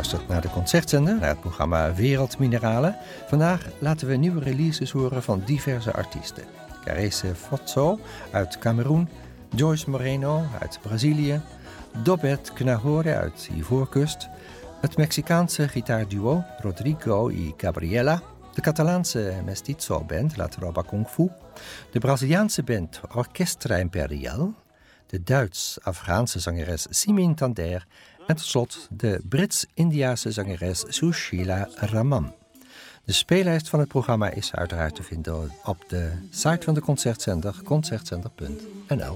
luistert naar de Concertzender, naar het programma Wereldmineralen. Vandaag laten we nieuwe releases horen van diverse artiesten. Caresse Fotso uit Cameroen, Joyce Moreno uit Brazilië, Dobet Knahore uit Ivoorkust, het Mexicaanse gitaarduo Rodrigo y Gabriela, de Catalaanse mestizo-band La Tropa Kung Fu, de Braziliaanse band Orchestra Imperial, de Duits-Afghaanse zangeres Simin Tander en tot slot de Brits-Indiase zangeres Sushila Raman. De speellijst van het programma is uiteraard te vinden op de site van de Concertzender, concertzender.nl.